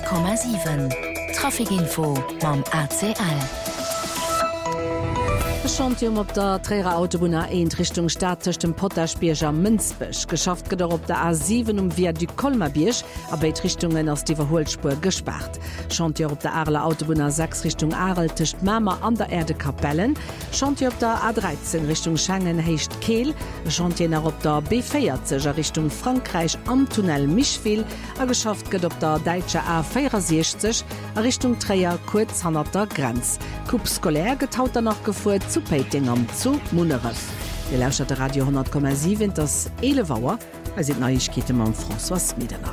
100,7 Trafikinfo mam ACL. Chantium op der Träger Autobahn A1 Richtung Stadt zwischen Potterspierger Münzbisch. Geschafft geht auf der A7 via du Kolmerbiersch, aber in Richtungen aus die Verholspur gesperrt. Chantier op der Arler Autobahn A6 Richtung Arel tischt Mama an der Erde Kapellen. Chantier op der A13 Richtung Schengen heischt Kehl. Chantier nach op der B40 Richtung Frankreich am Tunnel Mischwil. Geschafft geht op der deutsche A64 Richtung Träger kurz an der Grenz. Coupe scolaire getaut danach gefuhr zu Peiting am Zug Munerev. Ihr lauscht der Radio 100,7 das Elevauer, als it Neuigkeiten am François Miedernach.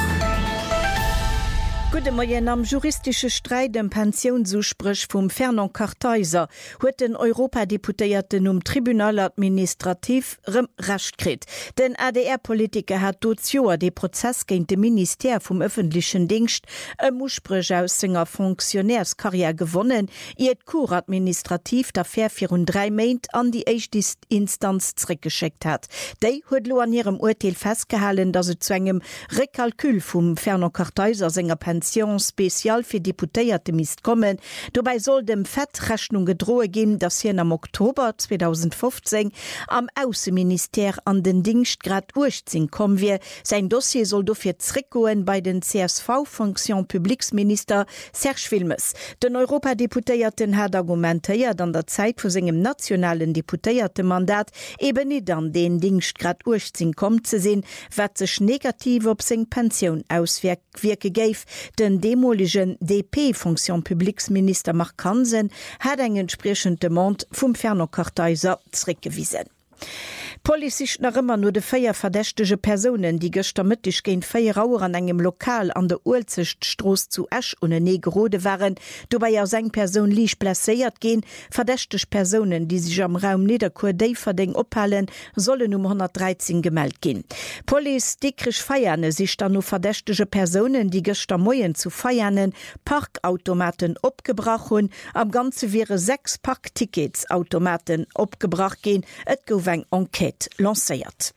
Gute Morgen. Am juristische Streit dem Pensionssusprech vum Fernand Kartheiser huet den Europadeputéierten Tribunal administrativ recht krit. Den ADR-Politiker hat Dozioer de Prozess géint de Minister vum öffentlichen Dienst Musprech aus senger Funktionärskarriere gewonnen, et Kur administrativ d'Affaire 4 Meint an die Eichtinstanz zurückgeschickt hat. Dei huet lo an ihrem Urteil festgehalten, dass zu engem Rekalkül vum Fernand Kartheiser senger Pensionsspezial fir Deputéierte mist kommen. Dabei soll dem Fettrechnung gedrohe gin, dass hier am Oktober 2015 am Außenminister an den Dienstgrad Urzing kommen wir. Sein Dossier soll dofir zrickgoen bei den CSV Fonction Publicsminister Serge Wilmes. Den Europadeputéierten hat argumentéiert an der Zeit vu segem nationalen Deputéierte Mandat eben nicht an den Dienstgrad Urzing kommen zu sehen, wat sech negativ op seg Pension auswirke geif. Den demoligen DP-Funktion Publicsminister Mark Hansen hat eng entsprechende Mond vum Fernand Kartheiser zurückgewiesen. Polizist nach immer nur de 4 verdächtige Personen, die gestern gegen 4 Rauer an engem Lokal an der Ulzichtstraße zu Esch und Negerode waren, dabei ja seg Person lieg plaiert gehen. Verdächtige Personen, die sich am Raum Niederkur-Deiferding ophalen, sollen 113 gemeldet gehen. Police dickrisch feierne sich dann nur verdächtige Personen, die gestern Morgen zu feiernen Parkautomaten abgebracht haben. Am Ganze wäre 6 Parkticketsautomaten abgebracht gehen. Et gouf eng Enquete lanciert.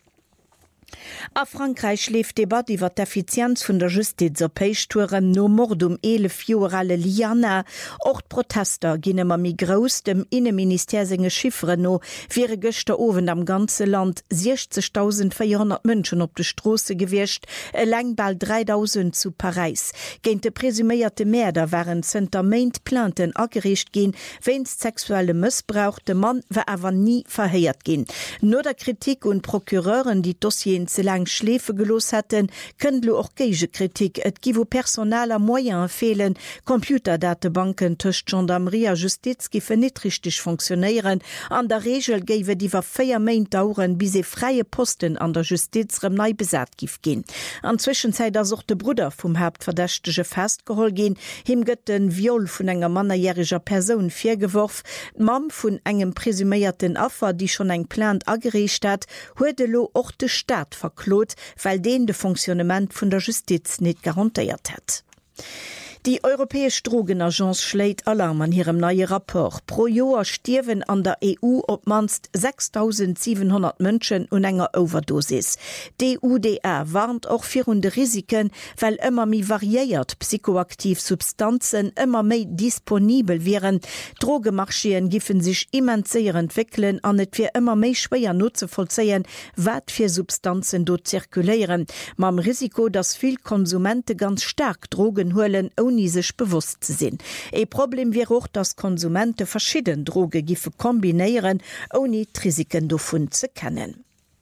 A Frankreich lebt Debat iwwer d'Effizienz vun der Justiz op Peichtouren no Mord 11 Joralle Liana. Ort Protester ginne ma mi gros dem Innenminister senge Chiffre no wäre gëchter owen am ganze Land 60.400 Mënschen op de Strosse gewircht, lang bald 3.000 zu Paris. Géint de presüméierte Märder waren Center Maint Planten agericht gin, wenn's sexuelle Missbrauch de Mann war awer nie verheiert gin. No der Kritik und Prokureuren die Dossien ze lang Schläfe gelos hatten, kënnt lo och geige Kritik. Et giwo personaler Moyen fehlen. Computerdatebanken töcht Gendarmerie Justiz gife net richtig funktionieren. An der Regel geiwe diewer 4 Meint dauern, bis se freie Posten an der Justiz rem nei besat gif gin. An Zwischenzeit as de Bruder vum Hauptverdächtege festgehol gin, him gëtt den Viol vun enger mannerjähriger Person firgeworf, Mam vun engem presüméierten Affer, die schon eng plant agerecht hat, huede lo och de Staat verklot, weil den de Funktionament vun der Justiz nicht garantiert hat. Die Europäische Drogenagenz schlägt Alarm an ihrem neuen Rapport. Pro Jahr stirven an der EU op manst 6.700 Menschen und enger Overdosis. Die UDA warnt auch für Risiken, weil immer mehr variiert psychoaktiv Substanzen immer mehr disponibel wären. Drogemarschien giffen sich immens sehr entwickeln, an et wir immer mehr schwer Nutze vollziehen, wat für Substanzen dort zirkulieren. Mam Risiko, dass viel Konsumenten ganz stark Drogen holen, ohne sich bewusst zu sehen. Ein Problem wäre auch, dass Konsumenten verschiedene Drogen kombinieren, ohne die Risiken davon zu kennen.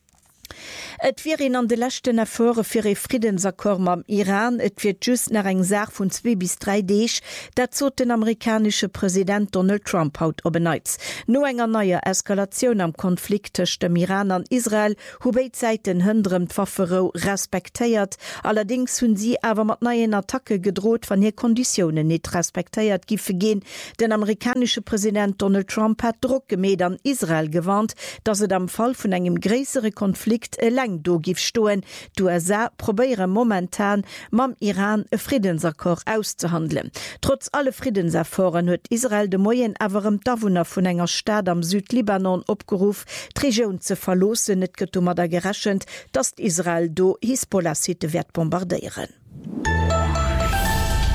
Et wir an de lechten Erfore fir e Friedensakkord am Iran, et wird just nach eng Sach vun 2 bis 3 Deeg, dat zot den amerikanische Präsident Donald Trump haut obeneiz. No enger neuer Eskalation am Konflikt zwischen dem Iran an Israel, hu beid Seiten hëndrem d'Waffero respektéiert, allerdings hunn sie awer mat neien Attacke gedroht, wann hier Konditionen net respektéiert gife gehen. Den amerikanische Präsident Donald Trump hat Druck gemäht an Israel gewarnt, dass et am Fall vun engem gräsere Konflikt lang do gif stoen. Die USA probieren momentan mam Iran e Friedensakkord auszuhandeln. Trotz alle Friedenserforen huet Israel de Moyen awerem Dawohner vun enger Stadt am Südlibanon opgeruf, d'Region ze verlosen, net gëtt da gerechend, dass Israel do Hisbollah-Site werd bombardieren.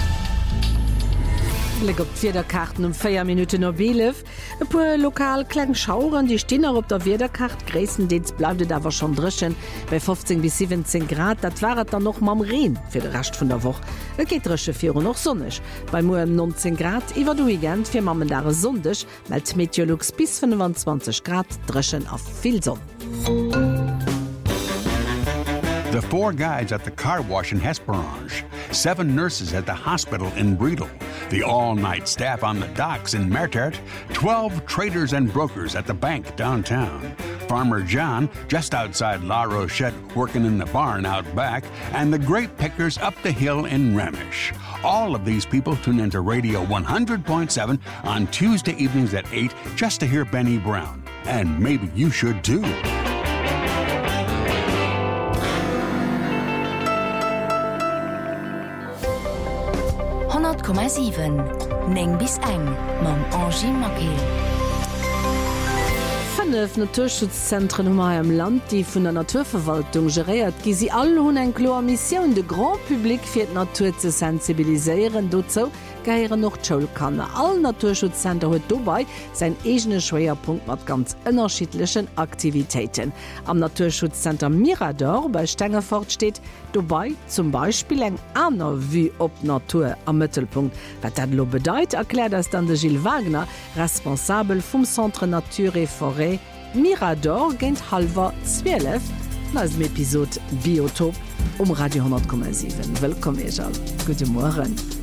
Blick op Wiederkarten um 4 Minuten no Belef. E pu lokal kleng Schauren, die Stinner op der Wiederkart Gräessen Deets bleibet awer schon drschen bei 15 bis 17 Grad, dat waret dann noch mam Reen fir de racht vun der Woch. E geht rëche vir noch sonnech. Bei Mo 19 Grad iwwer du Igent fir Mammen dare sondech, meldt Meteorlux bis 25 Grad dreschen auf viel Sonn. The 4 guides at the car wash in Hesperange, 7 nurses at the hospital in Bredel, the all-night staff on the docks in Mertert, 12 traders and brokers at the bank downtown, Farmer John just outside La Rochette working in the barn out back, and the grape pickers up the hill in Remish. All of these people tune into Radio 100.7 on Tuesday evenings at 8 just to hear Benny Brown. And maybe you should too. Neng bis eng mam Angie Makel. 5 Naturschutzzentren am Land, die vun der Naturverwaltung geriert, gi sie alle hun eng klar Mission de Grand Publikum fir d Natur ze sensibiliseieren. Dozo geieren noch Schulkanner. All Naturschutzzenter huet dobei sein egene Schwerpunkt mat ganz unterschiedlichen Aktivitäten. Am Naturschutzzenter Mirador bei Stengerfort steht dobei zum Beispiel eng aner wie op Natur am Mittelpunkt. Wat dat lo bedeit, erklärt das dann de Gilles Wagner, responsabel vum Centre Nature et Forêt Mirador géint halber 12 als dem Episode Biotop Radio 10,7. Willkommen, Ejal. Guten Morgen.